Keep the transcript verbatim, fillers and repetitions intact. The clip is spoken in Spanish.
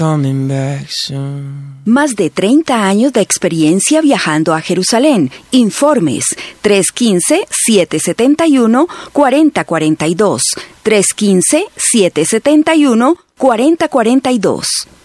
coming back soon. Más de treinta años de experiencia viajando a Jerusalén. Informes tres uno cinco, siete siete uno, cuatro cero cuatro dos. tres uno cinco, siete siete uno, cuatro cero cuatro dos.